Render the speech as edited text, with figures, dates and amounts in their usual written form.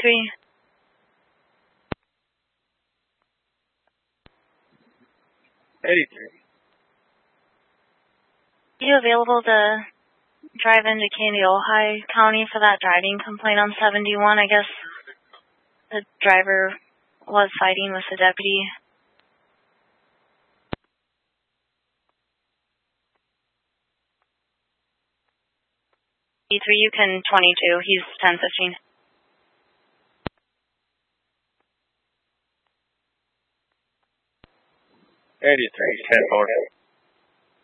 83. Are you available to drive into Candy Ojai County for that driving complaint on 71? I guess the driver was fighting with the deputy. 3, you can 22. He's 1015. 83, 1040.